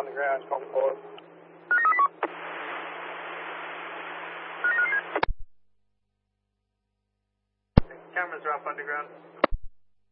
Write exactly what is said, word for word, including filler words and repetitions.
underground, call the port. Cameras are off underground.